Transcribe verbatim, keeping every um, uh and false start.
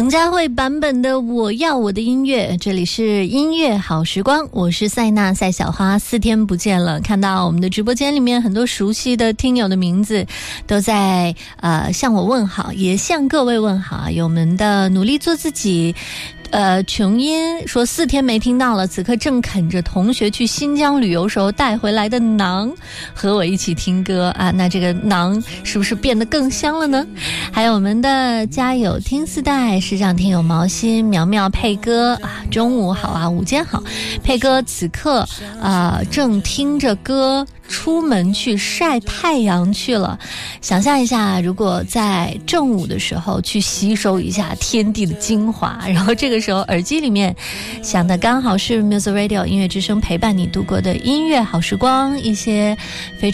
彭佳慧版本的我要我的音乐，这里是音乐好时光，我是赛娜赛小花。四天不见了，看到我们的直播间里面很多熟悉的听友的名字都在呃向我问好，也向各位问好。有我们的努力做自己呃，琼音说四天没听到了，此刻正啃着同学去新疆旅游时候带回来的馕，和我一起听歌啊。那这个馕是不是变得更香了呢？还有我们的加油听四代市长听友毛心苗苗配歌啊，中午好啊，午间好，配歌此刻啊、呃、正听着歌出门去晒太阳去了。想象一下，如果在正午的时候去吸收一下天地的精华，然后这个时候耳机里面想的刚好是 Music Radio 音乐之声陪伴你度过的音乐好时光，一些非常